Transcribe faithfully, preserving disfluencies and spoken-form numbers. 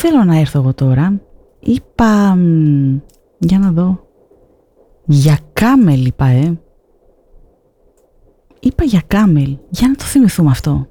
θέλω να έρθω εγώ τώρα. Είπα... μ, για να δω. Για Κάμελ είπα, ε. Είπα για Κάμελ. Για να το θυμηθούμε αυτό.